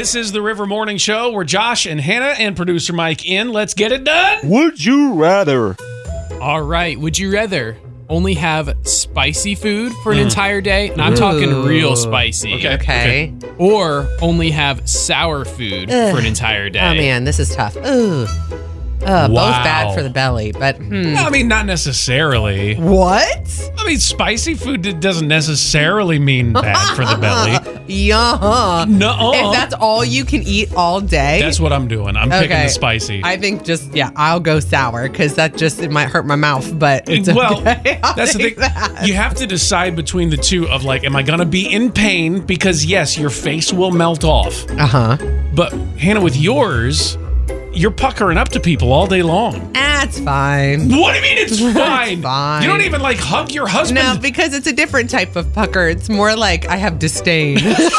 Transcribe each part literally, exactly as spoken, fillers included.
This is the River Morning Show where Josh and Hannah and producer Mike in. Let's get it done. Would you rather? All right. Would you rather only have spicy food for an mm. entire day? And I'm Ooh. talking real spicy. Okay. okay. Or only have sour food Ugh. for an entire day. Oh, man. This is tough. Ooh. Uh, wow. Both bad for the belly, but hmm. I mean, not necessarily. What? I mean, spicy food doesn't necessarily mean bad for the belly. Yeah. No. If that's all you can eat all day. That's what I'm doing. I'm okay. picking the spicy. I think just, yeah, I'll go sour because that just, it might hurt my mouth, but it's well, okay. I'll that's the thing. That. You have to decide between the two of like, am I going to be in pain? Because yes, your face will melt off. Uh-huh. But Hannah, with yours, you're puckering up to people all day long. That's fine. What do you mean it's fine? It's fine. You don't even like hug your husband? No, because it's a different type of pucker. It's more like I have disdain.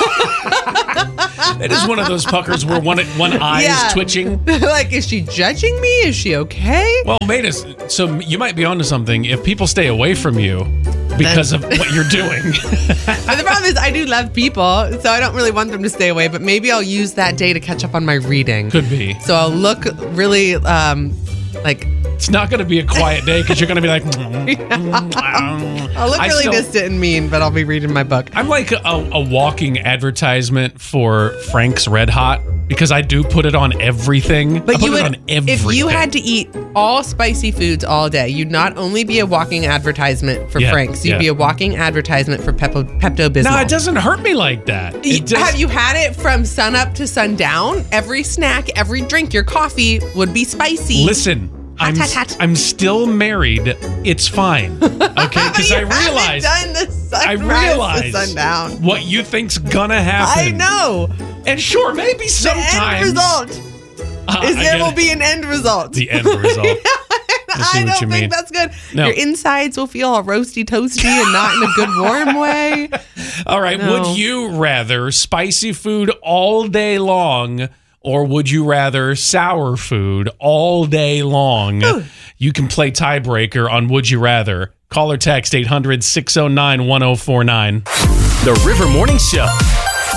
It is one of those puckers where one one eye yeah. is twitching. Like, is she judging me? Is she okay? Well, mate, so you might be onto something if people stay away from you because of what you're doing. But the problem is I do love people, so I don't really want them to stay away, but maybe I'll use that day to catch up on my reading. Could be. So I'll look really, um, like... It's not going to be a quiet day because you're going to be like... I'll look I really still, distant and mean, but I'll be reading my book. I'm like a, a walking advertisement for Frank's Red Hot because I do put it on everything. But I put you it would, on everything. if you had to eat all spicy foods all day, you'd not only be a walking advertisement for yeah, Frank's, you'd yeah. be a walking advertisement for Pepto Bismol. No, it doesn't hurt me like that. It just, have you had it from sun up to sundown? Every snack, every drink, your coffee would be spicy. Listen. Hot, I'm, hot, hot. I'm still married. It's fine. Okay? Because I realize done the sunrise I realize to sundown. what you think's gonna happen. I know. And sure, maybe sometimes the end result uh, is there will be an end result. The end result. I don't think mean. that's good. No. Your insides will feel all roasty toasty and not in a good warm way. All right. No. Would you rather spicy food all day long? Or would you rather sour food all day long? Ooh. You can play tiebreaker on Would You Rather. Call or text eight hundred, six oh nine, one oh four nine. The River Morning Show.